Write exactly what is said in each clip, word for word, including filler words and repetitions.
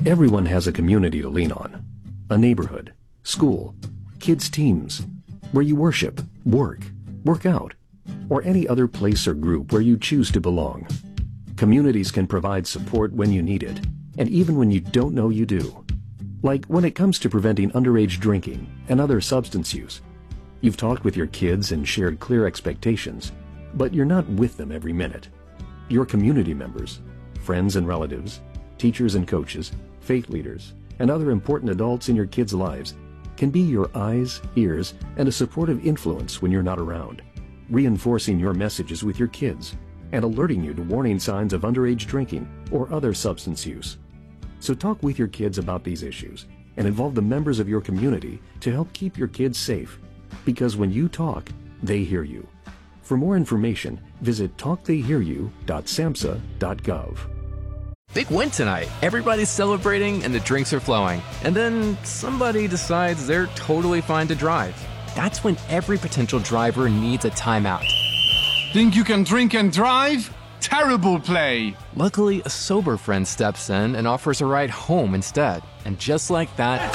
Everyone has a community to lean on. A neighborhood, school, kids' teams, where you worship, work, work out, or any other place or group where you choose to belong. Communities can provide support when you need it, and even when you don't know you do. Like when it comes to preventing underage drinking and other substance use. You've talked with your kids and shared clear expectations, but you're not with them every minute. Your community members, friends and relatives, teachers and coaches, faith leaders, and other important adults in your kids' lives can be your eyes, ears, and a supportive influence when you're not around, reinforcing your messages with your kids and alerting you to warning signs of underage drinking or other substance use. So talk with your kids about these issues and involve the members of your community to help keep your kids safe, because when you talk, they hear you. For more information, visit talk they hear you dot samhsa dot gov. Big win tonight. Everybody's celebrating and the drinks are flowing. And then somebody decides they're totally fine to drive. That's when every potential driver needs a timeout. Think you can drink and drive? Terrible play. Luckily, a sober friend steps in and offers a ride home instead. And just like that,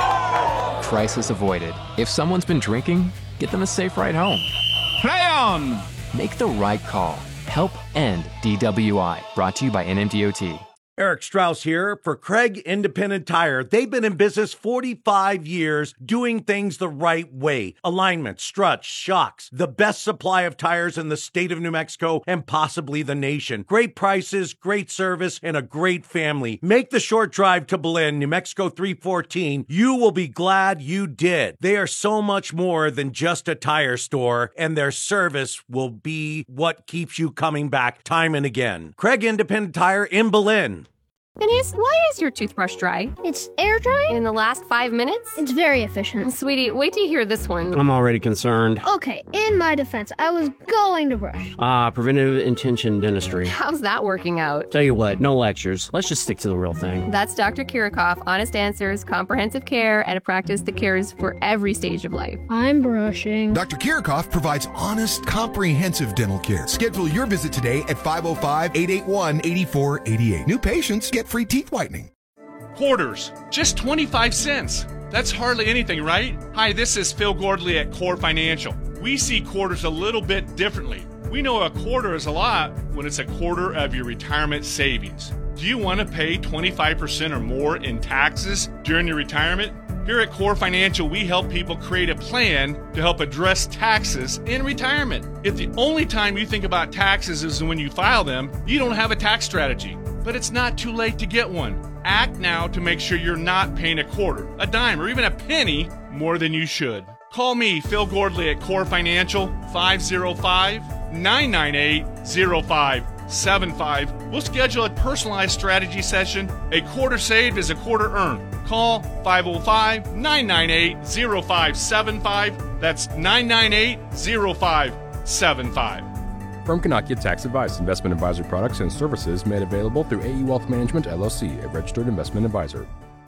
crisis avoided. If someone's been drinking, get them a safe ride home. Play on! Make the right call. Help end D W I. Brought to you by N M D O T. Eric Strauss here for Craig Independent Tire. They've been in business forty-five years doing things the right way. Alignment, struts, shocks, the best supply of tires in the state of New Mexico and possibly the nation. Great prices, great service, and a great family. Make the short drive to Belen, New Mexico three fourteen. You will be glad you did. They are so much more than just a tire store, and their service will be what keeps you coming back time and again. Craig Independent Tire in Belen. Phineas, why is your toothbrush dry? It's air drying? In the last five minutes? It's very efficient. Sweetie, wait till you hear this one. I'm already concerned. Okay, in my defense, I was going to brush. Ah, uh, preventive intention dentistry. How's that working out? Tell you what, no lectures. Let's just stick to the real thing. That's Doctor Kirikoff, honest answers, comprehensive care, and a practice that cares for every stage of life. I'm brushing. Doctor Kirikoff provides honest, comprehensive dental care. Schedule your visit today at five oh five, eight eight one, eight four eight eight. New patients get free teeth whitening. Quarters, just twenty-five cents. That's hardly anything, right? Hi, this is Phil Gordley at Core Financial. We see quarters a little bit differently. We know a quarter is a lot when it's a quarter of your retirement savings. Do you want to pay twenty-five percent or more in taxes during your retirement? Here at Core Financial, we help people create a plan to help address taxes in retirement. If the only time you think about taxes is when you file them, you don't have a tax strategy. But it's not too late to get one. Act now to make sure you're not paying a quarter, a dime, or even a penny more than you should. Call me, Phil Gordley, at Core Financial, five oh five, nine nine eight, oh five seven five. We'll schedule a personalized strategy session. A quarter saved is a quarter earned. Call five oh five, nine nine eight, oh five seven five. That's nine nine eight, oh five seven five. Firm cannot give tax advice. Investment advisory products and services made available through A E Wealth Management, L L C, a registered investment advisor.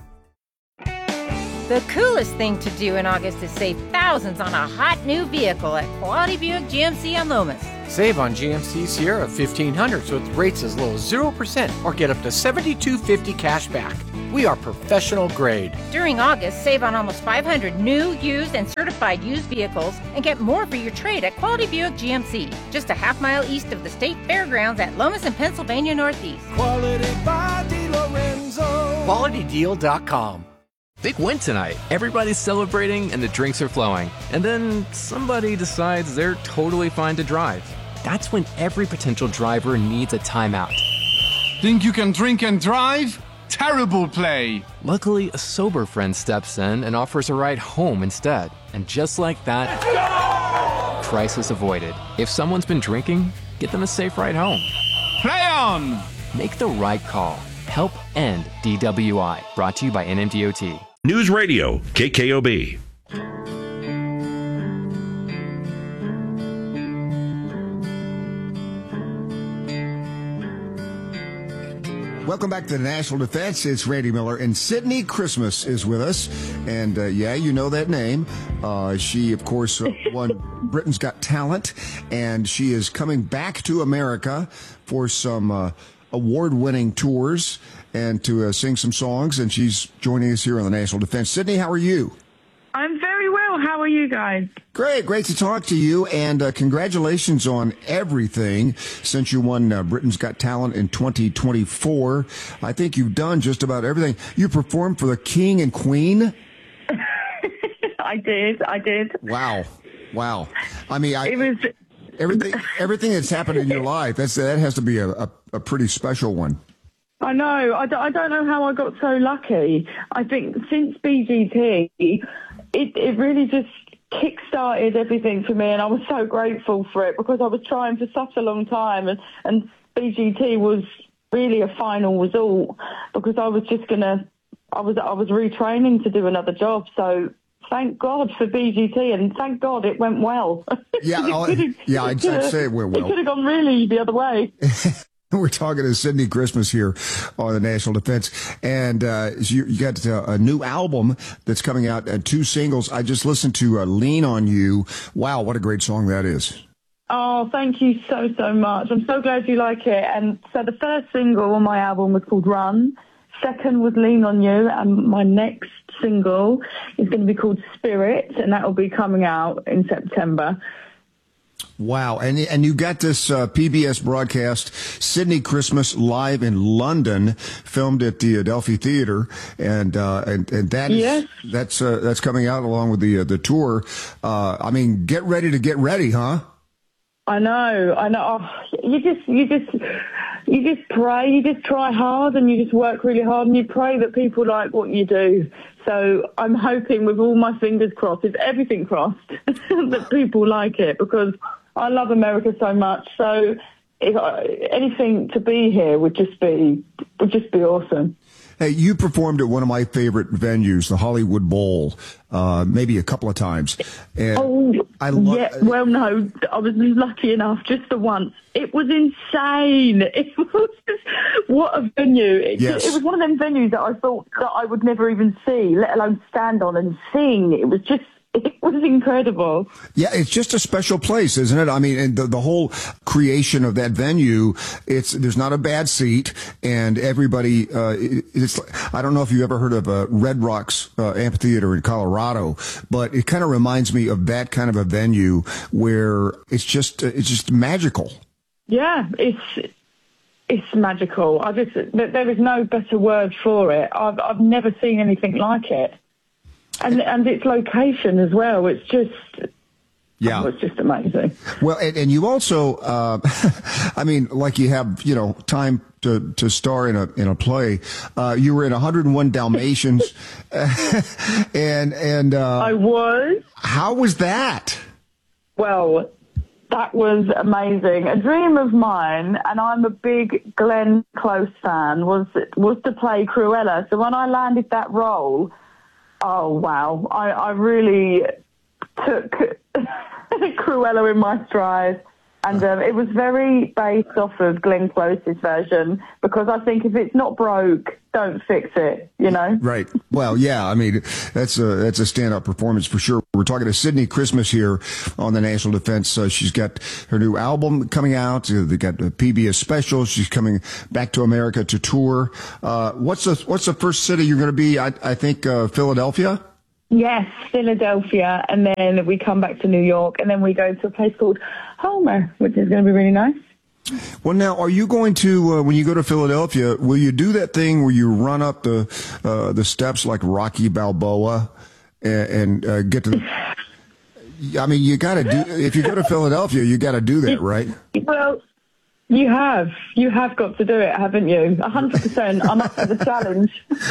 The coolest thing to do in August is save thousands on a hot new vehicle at Quality Buick G M C on Loomis. Save on G M C Sierra fifteen hundreds with rates as low as zero percent or get up to seventy-two fifty cash back. We are professional grade. During August, save on almost five hundred new, used, and certified used vehicles and get more for your trade at Quality Buick G M C, just a half mile east of the state fairgrounds at Lomas and Pennsylvania Northeast. Quality by DeLorenzo. Quality Deal dot com. Big win tonight. Everybody's celebrating and the drinks are flowing. And then somebody decides they're totally fine to drive. That's when every potential driver needs a timeout. Think you can drink and drive? Terrible play. Luckily, a sober friend steps in and offers a ride home instead. And just like that, crisis avoided. If someone's been drinking, get them a safe ride home. Play on! Make the right call. Help end D W I. Brought to you by N M D O T. News Radio, K K O B. Welcome back to the National Defense. It's Randy Miller, and Sydney Christmas is with us. And, uh, yeah, you know that name. Uh, she, of course, uh, won Britain's Got Talent, and she is coming back to America for some uh, award-winning tours. and to uh, sing some songs, and she's joining us here on the National Defense. Sydney, how are you? I'm very well. How are you guys? Great. Great to talk to you, and uh, congratulations on everything since you won uh, Britain's Got Talent in twenty twenty-four. I think you've done just about everything. You performed for the King and Queen? I did. I did. Wow. Wow. I mean, I, it was everything, everything that's happened in your life, that's, that has to be a, a, a pretty special one. I know. I don't, I don't know how I got so lucky. I think since B G T, it, it really just kick-started everything for me, and I was so grateful for it because I was trying for such a long time, and, and B G T was really a final result because I was just going to, I was, I was retraining to do another job, so thank God for B G T, and thank God it went well. Yeah, yeah, I'd, I'd say it went well. It could have gone really the other way. We're talking to Sydney Christmas here on the National Defense, and uh, you, you got a new album that's coming out, uh, two singles. I just listened to uh, Lean on You. Wow, what a great song that is. Oh, thank you so, so much. I'm so glad you like it. And so the first single on my album was called Run. Second was Lean on You, and my next single is going to be called Spirit, and that will be coming out in September. Wow. And and you got this uh, P B S broadcast, Sydney Christmas live in London, filmed at the Adelphi Theatre, and uh, and, and that is, yes. that's uh, that's coming out along with the uh, the tour. Uh, I mean, get ready to get ready, huh? I know, I know. Oh, you just you just you just pray, you just try hard, and you just work really hard, and you pray that people like what you do. So I'm hoping, with all my fingers crossed, with everything crossed, that people like it, because I love America so much. So if I, anything to be here would just be would just be awesome. Hey, you performed at one of my favorite venues, the Hollywood Bowl, uh, maybe a couple of times. And oh, I love. Yeah, well, no, I was lucky enough just the once. It was insane. It was just, what a venue. It, yes. it was one of them venues that I thought that I would never even see, let alone stand on and sing. It was just, it was incredible. Yeah, it's just a special place, isn't it? I mean, and the, the whole creation of that venue, it's, there's not a bad seat, and everybody, uh, it, it's, I don't know if you ever heard of uh, Red Rocks uh, Amphitheater in Colorado, but it kind of reminds me of that kind of a venue where it's just, uh, it's just magical. Yeah, it's, it's magical. I just, there is no better word for it. I've, I've never seen anything like it. And and its location as well. It's just, yeah, oh, it's just amazing. Well, and, and you also, uh, I mean, like you have, you know, time to, to star in a in a play. Uh, you were in one hundred and one Dalmatians, and and uh, I was. How was that? Well, that was amazing. A dream of mine, and I'm a big Glenn Close fan. Was was to play Cruella. So when I landed that role. Oh, wow. I, I really took Cruella in my stride. And um, it was very based off of Glenn Close's version, because I think if it's not broke, don't fix it, you know? Right. Well, yeah, I mean, that's a, that's a standout performance for sure. We're talking to Sydney Christmas here on the National Defense. Uh, she's got her new album coming out. Uh, they got the P B S special. She's coming back to America to tour. Uh, what's the, what's the first city you're going to be? I, I think, uh, Philadelphia? Yes, Philadelphia, and then we come back to New York, and then we go to a place called Homer, which is going to be really nice. Well, now, are you going to, uh, when you go to Philadelphia, will you do that thing where you run up the uh, the steps like Rocky Balboa and, and uh, get to the... I mean, you got to do, if you go to Philadelphia, you got to do that, right? Well, you have. You have got to do it, haven't you? one hundred percent. I'm up for the challenge.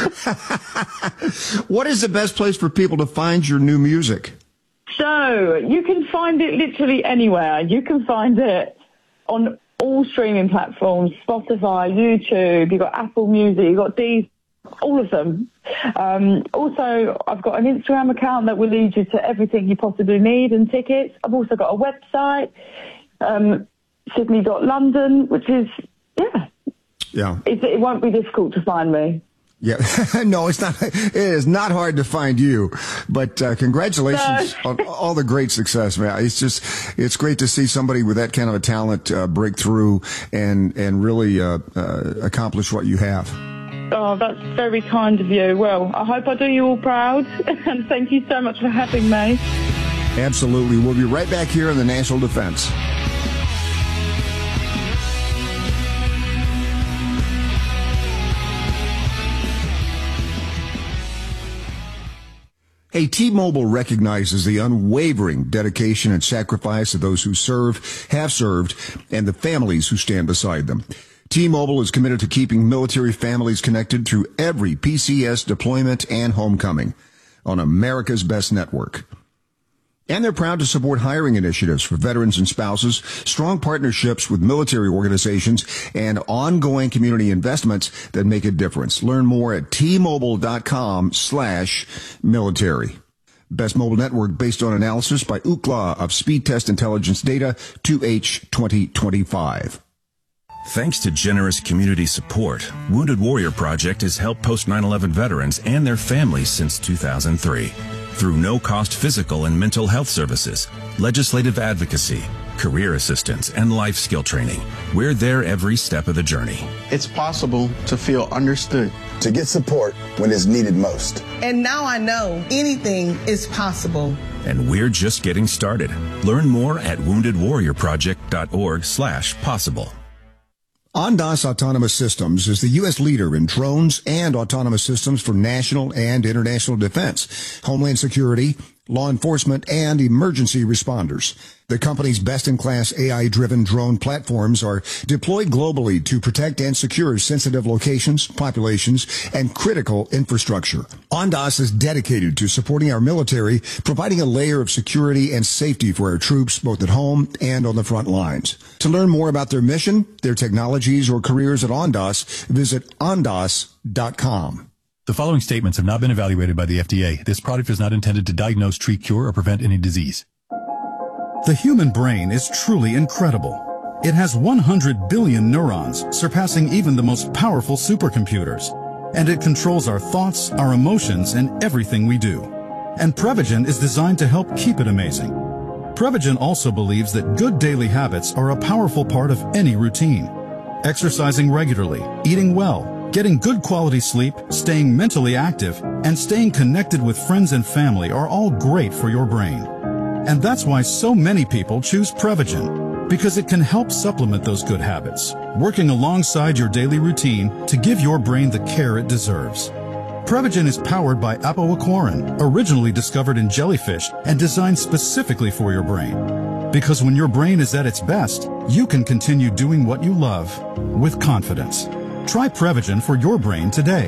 What is the best place for people to find your new music? So, you can find it literally anywhere. You can find it on all streaming platforms, Spotify, YouTube, you've got Apple Music, you've got Deezer, all of them. Um, also, I've got an Instagram account that will lead you to everything you possibly need and tickets. I've also got a website, um, Sydney dot London, which is, yeah. Yeah. It, it won't be difficult to find me. Yeah, no, it's not. It is not hard to find you, but uh, congratulations no. on all the great success, man. It's just, it's great to see somebody with that kind of a talent uh, break through and and really uh, uh, accomplish what you have. Oh, that's very kind of you. Well, I hope I do you all proud, and thank you so much for having me. Absolutely. We'll be right back here in the National Defense. Hey, T-Mobile recognizes the unwavering dedication and sacrifice of those who serve, have served, and the families who stand beside them. T-Mobile is committed to keeping military families connected through every P C S deployment and homecoming on America's best network. And they're proud to support hiring initiatives for veterans and spouses, strong partnerships with military organizations, and ongoing community investments that make a difference. Learn more at T-Mobile.com slash military. Best mobile network based on analysis by Ookla of Speed Test Intelligence Data two H twenty twenty-five. Thanks to generous community support, Wounded Warrior Project has helped post nine eleven veterans and their families since two thousand three. Through no-cost physical and mental health services, legislative advocacy, career assistance, and life skill training, we're there every step of the journey. It's possible to feel understood, to get support when it's needed most. And now I know anything is possible. And we're just getting started. Learn more at wounded warrior project dot org slash possible. Ondas Autonomous Systems is the U S leader in drones and autonomous systems for national and international defense, homeland security, law enforcement, and emergency responders. The company's best-in-class A I-driven drone platforms are deployed globally to protect and secure sensitive locations, populations, and critical infrastructure. Ondas is dedicated to supporting our military, providing a layer of security and safety for our troops, both at home and on the front lines. To learn more about their mission, their technologies, or careers at Ondas, visit ondas dot com. The following statements have not been evaluated by the F D A. This product is not intended to diagnose, treat, cure, or prevent any disease. The human brain is truly incredible. It has one hundred billion neurons, surpassing even the most powerful supercomputers. And it controls our thoughts, our emotions, and everything we do. And Prevagen is designed to help keep it amazing. Prevagen also believes that good daily habits are a powerful part of any routine. Exercising regularly, eating well, getting good quality sleep, staying mentally active, and staying connected with friends and family are all great for your brain. And that's why so many people choose Prevagen, because it can help supplement those good habits, working alongside your daily routine to give your brain the care it deserves. Prevagen is powered by apoaquarin, originally discovered in jellyfish and designed specifically for your brain. Because when your brain is at its best, you can continue doing what you love with confidence. Try Prevagen for your brain today.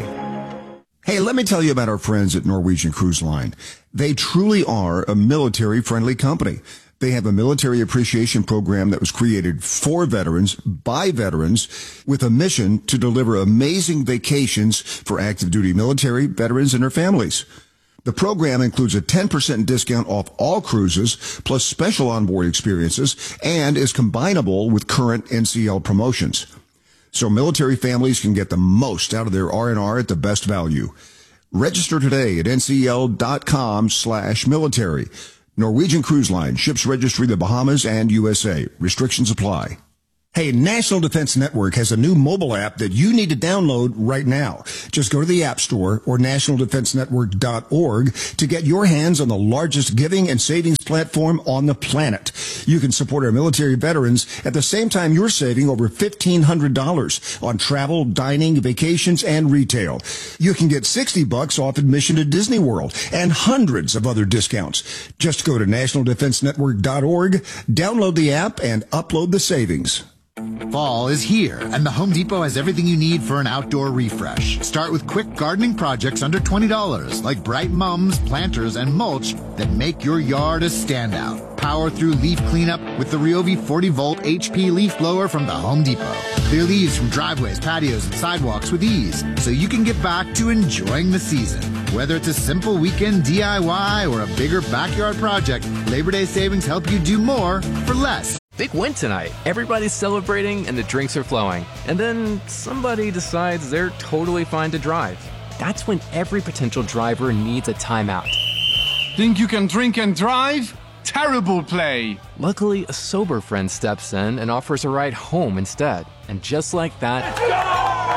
Hey, let me tell you about our friends at Norwegian Cruise Line. They truly are a military-friendly company. They have a military appreciation program that was created for veterans, by veterans, with a mission to deliver amazing vacations for active duty military, veterans, and their families. The program includes a ten percent discount off all cruises, plus special onboard experiences, and is combinable with current N C L promotions. So military families can get the most out of their R and R at the best value. Register today at N C L dot com slash military. Norwegian Cruise Line, ships registry the Bahamas and U S A. Restrictions apply. Hey, National Defense Network has a new mobile app that you need to download right now. Just go to the App Store or national defense network dot org to get your hands on the largest giving and savings platform on the planet. You can support our military veterans at the same time you're saving over fifteen hundred dollars on travel, dining, vacations, and retail. You can get sixty bucks off admission to Disney World and hundreds of other discounts. Just go to national defense network dot org, download the app, and upload the savings. Fall is here, and the Home Depot has everything you need for an outdoor refresh. Start with quick gardening projects under twenty dollars, like bright mums, planters, and mulch that make your yard a standout. Power through leaf cleanup with the Ryobi forty volt H P leaf blower from the Home Depot. Clear leaves from driveways, patios, and sidewalks with ease, so you can get back to enjoying the season. Whether it's a simple weekend D I Y or a bigger backyard project, Labor Day savings help you do more for less. Big win tonight. Everybody's celebrating and the drinks are flowing. And then somebody decides they're totally fine to drive. That's when every potential driver needs a timeout. Think you can drink and drive? Terrible play. Luckily, a sober friend steps in and offers a ride home instead. And just like that,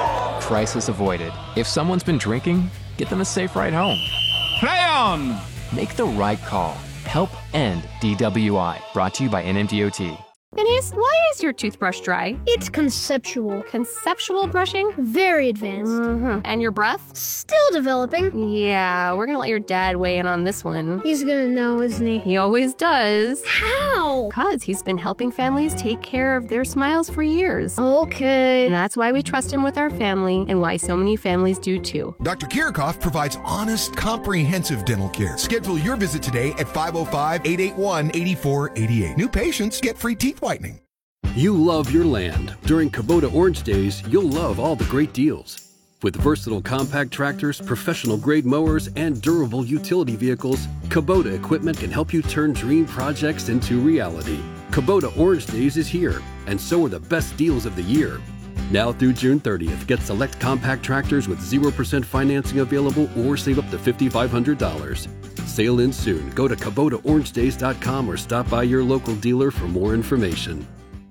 Crisis avoided. If someone's been drinking, get them a safe ride home. Play on! Make the right call. Help end D W I. Brought to you by N M D O T. Phineas, why is your toothbrush dry? It's conceptual. Conceptual brushing? Very advanced. Mm-hmm. And your breath? Still developing. Yeah, we're gonna let your dad weigh in on this one. He's gonna know, isn't he? He always does. How? Because he's been helping families take care of their smiles for years. Okay. And that's why we trust him with our family and why so many families do too. Doctor Kirikoff provides honest, comprehensive dental care. Schedule your visit today at five oh five, eight eight one, eight four eight eight. New patients get free teeth whitening. You love your land. During Kubota Orange Days, you'll love all the great deals. With versatile compact tractors, professional-grade mowers, and durable utility vehicles, Kubota equipment can help you turn dream projects into reality. Kubota Orange Days is here, and so are the best deals of the year. Now through June thirtieth, get select compact tractors with zero percent financing available or save up to five thousand five hundred dollars. Sail in soon. Go to Kubota Orange Days dot com or stop by your local dealer for more information.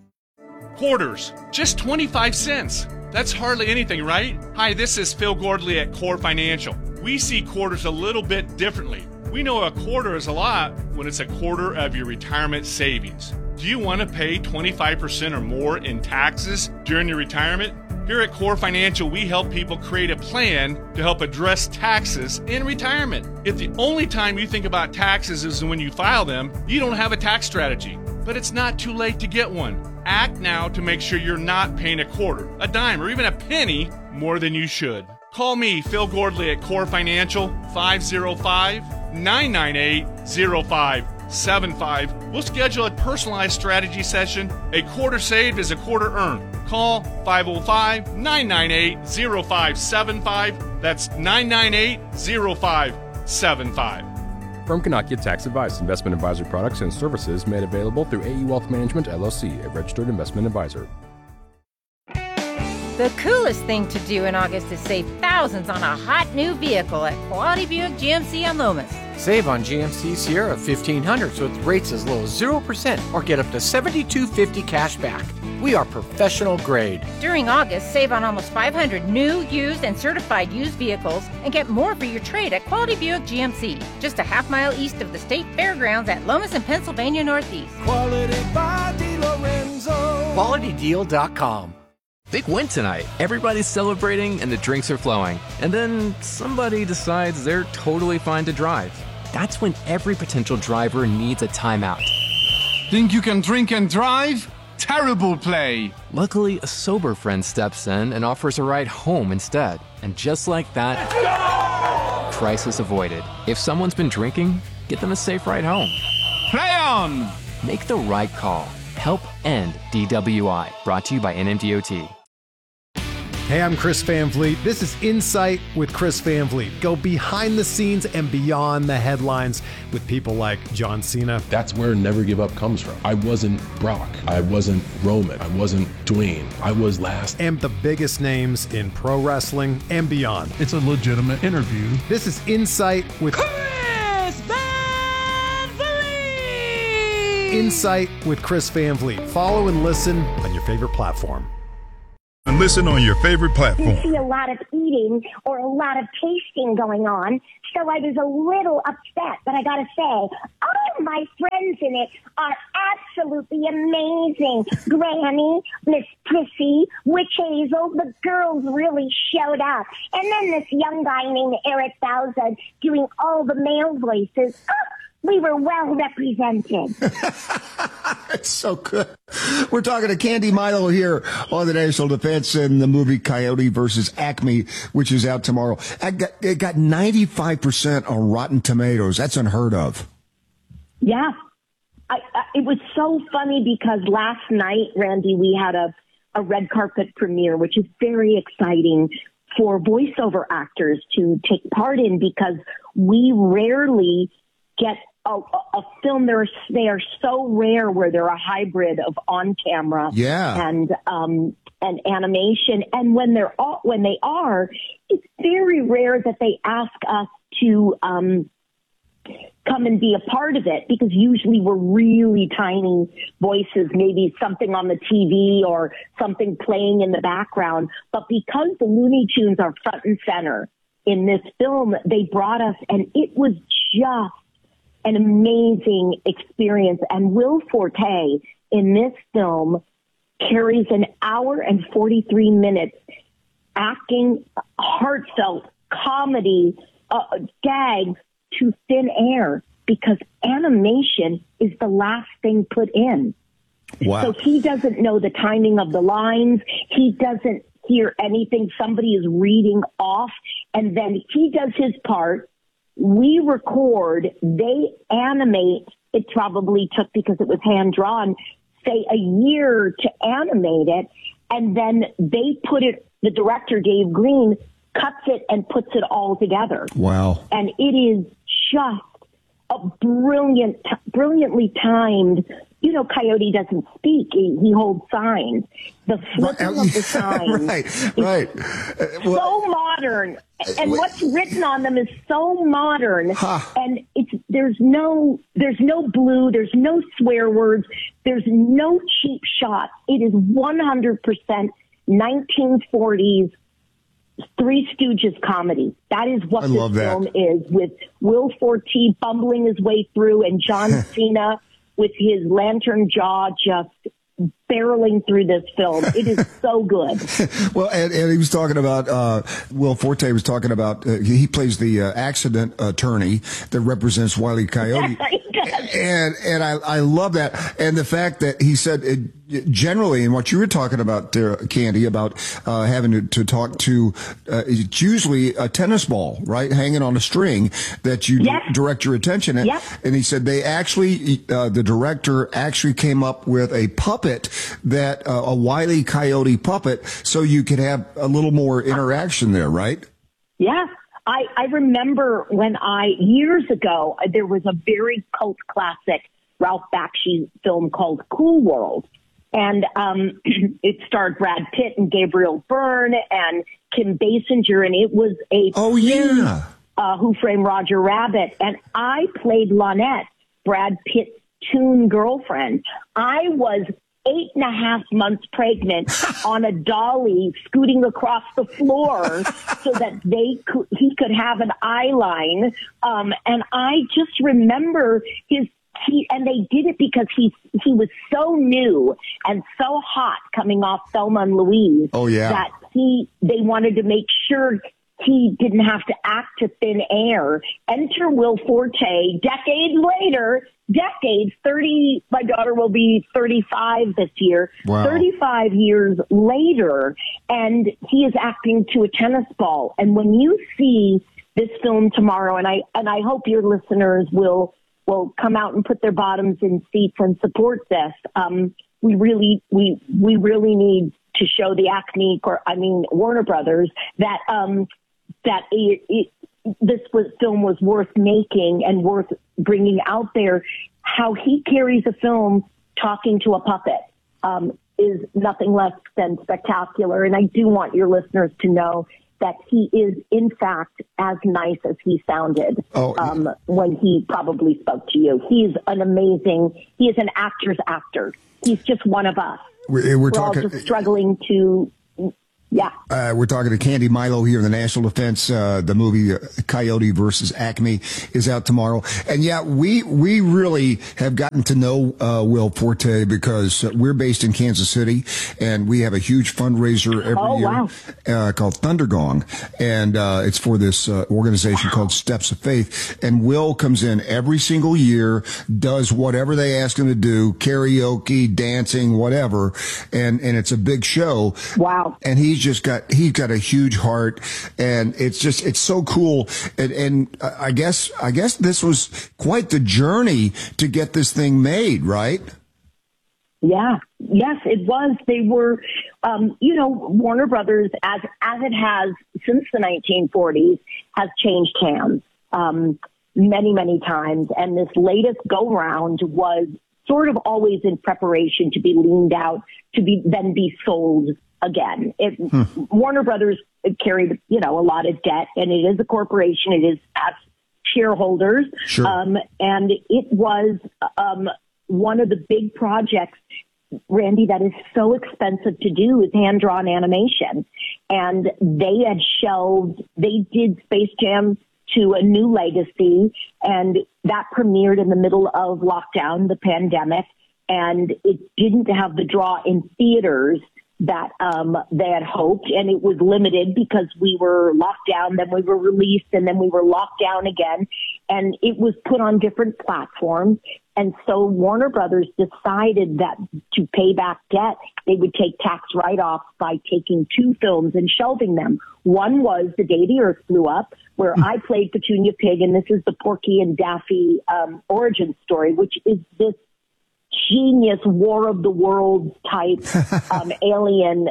Quarters, just twenty-five cents. That's hardly anything, right? Hi, this is Phil Gordley at Core Financial. We see quarters a little bit differently. We know a quarter is a lot when it's a quarter of your retirement savings. Do you want to pay twenty-five percent or more in taxes during your retirement? Here at Core Financial, we help people create a plan to help address taxes in retirement. If the only time you think about taxes is when you file them, you don't have a tax strategy. But it's not too late to get one. Act now to make sure you're not paying a quarter, a dime, or even a penny more than you should. Call me, Phil Gordley at Core Financial, five oh five, nine nine eight, oh five seven five. We'll schedule a personalized strategy session. A quarter saved is a quarter earned. Call five oh five, nine nine eight, oh five seven five. That's nine nine eight, oh five seven five. Firm cannot give tax advice. Investment advisory products and services made available through A E Wealth Management, L L C, a registered investment advisor. The coolest thing to do in August is save thousands on a hot new vehicle at Quality Buick G M C on Lomas. Save on G M C Sierra fifteen hundred so with rates as low as zero percent or get up to seventy-two fifty cash back. We are professional grade. During August, save on almost five hundred new, used, and certified used vehicles and get more for your trade at Quality Buick G M C, just a half mile east of the State Fairgrounds at Lomas and Pennsylvania Northeast. Quality by DeLorenzo. Quality Deal dot com. Big win tonight. Everybody's celebrating and the drinks are flowing. And then somebody decides they're totally fine to drive. That's when every potential driver needs a timeout. Think you can drink and drive? Terrible play. Luckily, a sober friend steps in and offers a ride home instead. And just like that, crisis avoided. If someone's been drinking, get them a safe ride home. Play on! Make the right call. Help end D W I. Brought to you by N M D O T. Hey, I'm Chris Van Vliet. This is Insight with Chris Van Vliet. Go behind the scenes and beyond the headlines with people like John Cena. That's where Never Give Up comes from. I wasn't Brock. I wasn't Roman. I wasn't Dwayne. I was last. And the biggest names in pro wrestling and beyond. It's a legitimate interview. This is Insight with Chris Van Vliet. Insight with Chris Van Vliet. Follow and listen on your favorite platform. And listen on your favorite platform. You see a lot of eating or a lot of tasting going on, so I was a little upset. But I gotta say, all my friends in it are absolutely amazing. Granny, Miss Prissy, Witch Hazel, the girls really showed up. And then this young guy named Eric Bauza doing all the male voices. Oh, we were well represented. It's so good. We're talking to Candy Milo here on the National Defense and the movie Coyote versus Acme, which is out tomorrow. It got ninety-five percent on Rotten Tomatoes. That's unheard of. Yeah. I, I, it was so funny because last night, Randy, we had a, a red carpet premiere, which is very exciting for voiceover actors to take part in because we rarely get A, a film, they're, they are so rare where they're a hybrid of on camera yeah. and um, and animation. And when they're all, when they are, it's very rare that they ask us to um, come and be a part of it, because usually we're really tiny voices, maybe something on the T V or something playing in the background. But because the Looney Tunes are front and center in this film, they brought us, and it was just an amazing experience. And Will Forte in this film carries an hour and forty-three minutes acting heartfelt comedy, uh, gags to thin air, because animation is the last thing put in. Wow. So he doesn't know the timing of the lines. He doesn't hear anything. Somebody is reading off, and then he does his part. We record, they animate. It probably took, because it was hand drawn, say a year to animate it. And then they put it, the director, Dave Green, cuts it and puts it all together. Wow. And it is just a brilliant, brilliantly timed. You know, Coyote doesn't speak. He, he holds signs. The flipping Right. of the signs. Right, right. Uh, well, so modern. And what's written on them is so modern. Huh. And it's, there's no, there's no blue. There's no swear words. There's no cheap shots. It is one hundred percent nineteen forties Three Stooges comedy. That is what I this love that. film is, with Will Forte bumbling his way through and John Cena with his lantern jaw just barreling through this film. It is so good. Well, and, and he was talking about, uh, Will Forte was talking about, uh, he plays the uh, accident attorney that represents Wile E. Coyote. And, and I, I love that. And the fact that he said, it, generally, and what you were talking about there, Candy, about uh, having to, to talk to, uh, it's usually a tennis ball, right, hanging on a string that you Yes. d- direct your attention at. Yep. And he said they actually, uh, the director actually came up with a puppet that, uh, a Wile E. Coyote puppet, so you could have a little more interaction there, right? Yeah. I, I remember when I, years ago, there was a very cult classic Ralph Bakshi film called Cool World. And um, it starred Brad Pitt and Gabriel Byrne and Kim Basinger. And it was a oh yeah, uh, Who Framed Roger Rabbit. And I played Lonette, Brad Pitt's toon girlfriend. I was eight and a half months pregnant on a dolly scooting across the floor so that they could, he could have an eye line. Um, and I just remember his, he, and they did it because he, he was so new and so hot coming off Thelma and Louise. Oh, yeah. That he, they wanted to make sure he didn't have to act to thin air. Enter Will Forte decades later, decades, thirty, my daughter will be thirty-five this year, Wow. thirty-five years later, and he is acting to a tennis ball. And when you see this film tomorrow, and I, and I hope your listeners will, will come out and put their bottoms in seats and support this. Um, we really, we, we really need to show the Acme, or I mean, Warner Brothers, that, um, that it, it, this was, film was worth making and worth bringing out there. How he carries a film talking to a puppet um, is nothing less than spectacular. And I do want your listeners to know that he is, in fact, as nice as he sounded Oh, um, when he probably spoke to you. He's an amazing, he is an actor's actor. He's just one of us. We're, we're We're talking. all just struggling to, yeah. Uh, we're talking to Candy Milo here in the National Defense. Uh, the movie uh, Coyote versus Acme is out tomorrow. And yeah, we, we really have gotten to know, uh, Will Forte because uh, we're based in Kansas City and we have a huge fundraiser every Oh, year, wow. uh, called Thundergong. And, uh, it's for this, uh, organization called Steps of Faith. And Will comes in every single year, does whatever they ask him to do, karaoke, dancing, whatever. And, and it's a big show. Wow. And he's just got, he's got a huge heart and it's just, it's so cool. And, and I guess, I guess this was quite the journey to get this thing made, right? Yeah, yes, it was. They were, um, you know, Warner Brothers, as as it has since the nineteen forties, has changed hands um, many, many times. And this latest go round was sort of always in preparation to be leaned out, to be then be sold again. It, hmm. Warner Brothers carried, you know, a lot of debt, and it is a corporation. It is as shareholders. Sure. Um, and it was um, one of the big projects, Randy, that is so expensive to do is hand-drawn animation. And they had shelved, they did Space Jam to a new legacy, and that premiered in the middle of lockdown, the pandemic, and it didn't have the draw in theaters that um, they had hoped, and it was limited because we were locked down, then we were released, and then we were locked down again, and it was put on different platforms. And so Warner Brothers decided that to pay back debt, they would take tax write-offs by taking two films and shelving them. One was The Day the Earth Blew Up, where I played Petunia Pig, and this is the Porky and Daffy um, origin story, which is this genius War of the Worlds type um, alien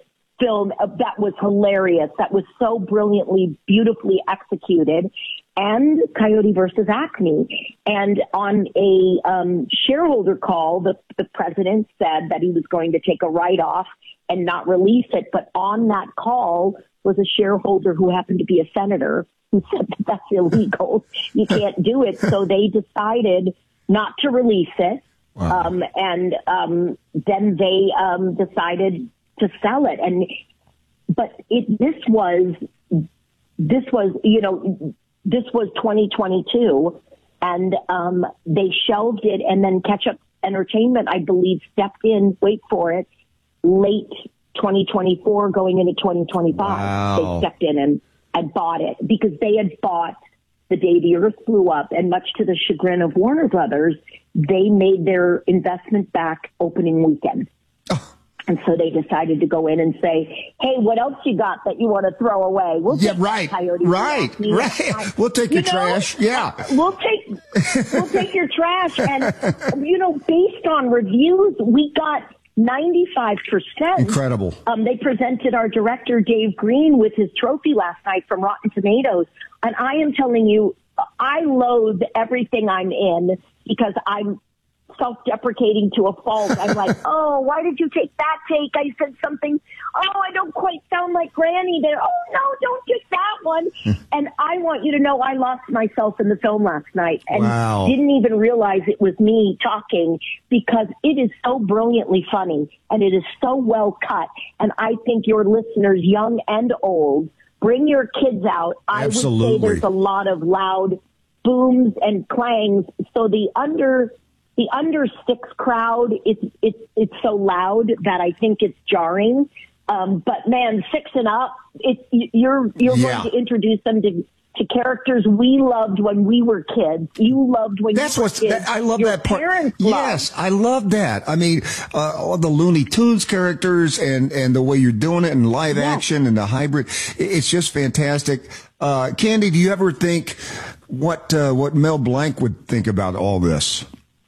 film that was hilarious, that was so brilliantly, beautifully executed, and Coyote versus Acme. And on a um, shareholder call, the, the president said that he was going to take a write-off and not release it. But on that call was a shareholder who happened to be a senator who said that that's illegal. You can't do it. So they decided not to release it. Wow. Um, and um, then they um, decided to sell it. And but it this was this was you know this was twenty twenty-two, and um, they shelved it. And then Catch Up Entertainment, I believe, stepped in. Wait for it, late twenty twenty-four, going into twenty twenty-five. Wow. They stepped in and, and bought it because they had bought The Day the Earth Blew Up, and much to the chagrin of Warner Brothers, they made their investment back opening weekend. Oh. And so they decided to go in and say, hey, what else you got that you want to throw away? We'll yeah, take right, Coyote right, Acme. right. We'll take you your know, trash. Yeah. We'll take, we'll take your trash. And, you know, based on reviews, we got ninety-five percent. Incredible. Um, they presented our director, Dave Green, with his trophy last night from Rotten Tomatoes. And I am telling you, I loathe everything I'm in because I'm self-deprecating to a fault. I'm like, oh, why did you take that take? I said something. Oh, I don't quite sound like Granny there. Oh, no, don't take that one. And I want you to know I lost myself in the film last night and wow. didn't even realize it was me talking because it is so brilliantly funny and it is so well cut. And I think your listeners, young and old, bring your kids out. I Absolutely. would say there's a lot of loud booms and clangs. So the under the under six crowd, it's it's it's so loud that I think it's jarring. Um, but man, six and up, it's you're you're yeah. going to introduce them to to characters we loved when we were kids. You loved when That's you were what's, kids. that, I love Your that part. parents Yes, loved. I love that. I mean, uh, all the Looney Tunes characters and, and the way you're doing it and live Yes. action and the hybrid. It's just fantastic. Uh, Candy, do you ever think what, uh, what Mel Blanc would think about all this?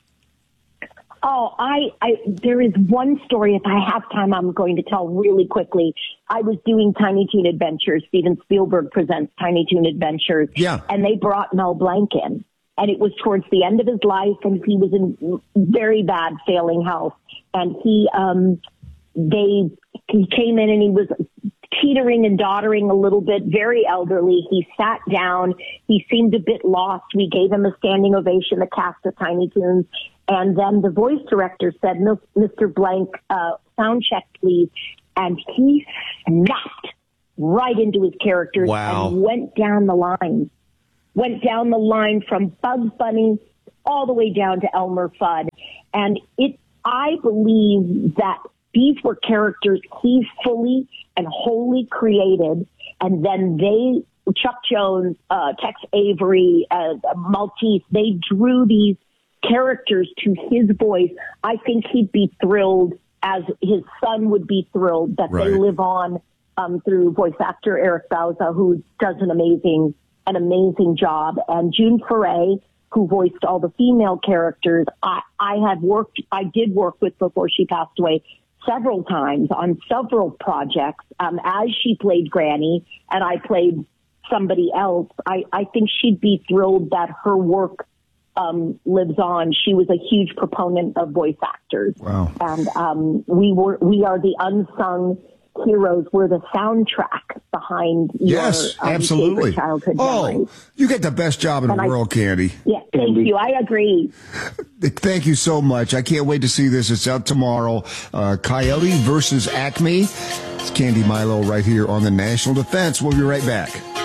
Oh, I, I, there is one story, if I have time, I'm going to tell really quickly. I was doing Tiny Toon Adventures. Steven Spielberg presents Tiny Toon Adventures. Yeah. And they brought Mel Blanc in. And it was towards the end of his life, and he was in very bad failing health. And he, um, they, he came in and he was teetering and doddering a little bit, very elderly. He sat down. He seemed a bit lost. We gave him a standing ovation, the cast of Tiny Toons. And then the voice director said, Mister Blanc, uh, sound check, please. And he snapped right into his characters wow. and went down the line. Went down the line from Bugs Bunny all the way down to Elmer Fudd. And it, I believe that these were characters he fully and wholly created. And then they, Chuck Jones, uh, Tex Avery, uh, Maltese, they drew these characters to his voice. I think he'd be thrilled, as his son would be thrilled, that right. they live on um, through voice actor Eric Bauza, who does an amazing, an amazing job, and June Foray, who voiced all the female characters. I, I had worked, I did work with before she passed away several times on several projects um, as she played Granny and I played somebody else. I, I think she'd be thrilled that her work Um, lives on. She was a huge proponent of voice actors. Wow. And um, we were we are the unsung heroes were the soundtrack behind Yes, your um, absolutely. favorite childhood Oh, memories. you get the best job in And the I- world, Candy. Yeah, thank you. I agree. Thank you so much. I can't wait to see this. It's out tomorrow. Uh, Coyote versus Acme. It's Candy Milo right here on the National Defense. We'll be right back.